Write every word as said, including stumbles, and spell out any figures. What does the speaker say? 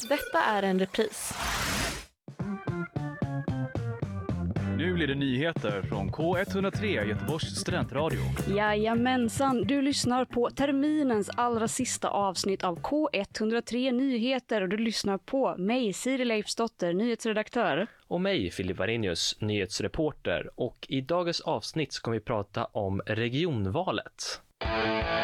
Detta är en repris. Nu blir det nyheter från K etthundratre, Göteborgs studentradio. Jajamensan, du lyssnar på terminens allra sista avsnitt av K etthundratre Nyheter och du lyssnar på mig, Siri Leifsdotter, nyhetsredaktör. Och mig, Filip Varenius, nyhetsreporter. Och i dagens avsnitt ska vi prata om regionvalet.